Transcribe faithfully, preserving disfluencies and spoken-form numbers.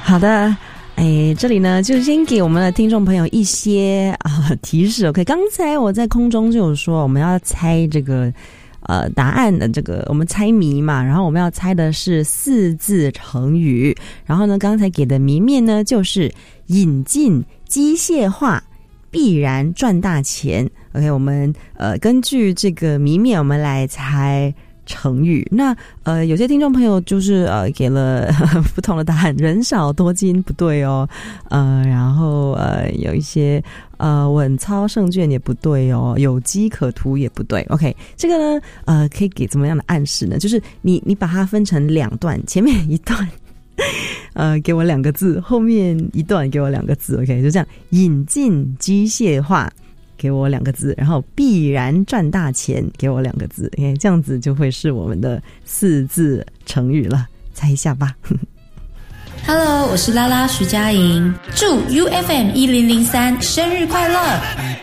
好的，哎，这里呢就先给我们的听众朋友一些啊、呃、提示。OK， 刚才我在空中就有说我们要猜这个呃答案的这个，我们猜谜嘛，然后我们要猜的是四字成语。然后呢，刚才给的谜面呢就是引进机械化，必然赚大钱。OK， 我们呃根据这个谜面，我们来猜成语。那呃有些听众朋友就是呃给了呵呵不同的答案，人少多金不对哦，呃然后呃有一些呃稳操胜券也不对哦，有机可图也不对。 OK， 这个呢呃可以给怎么样的暗示呢？就是你你把它分成两段，前面一段呃给我两个字，后面一段给我两个字。 OK， 就这样，引进机械化给我两个字，然后必然赚大钱给我两个字。 OK， 这样子就会是我们的四字成语了，猜一下吧。 Hello， 我是拉拉徐佳莹，祝 U F M 一零零三生日快乐。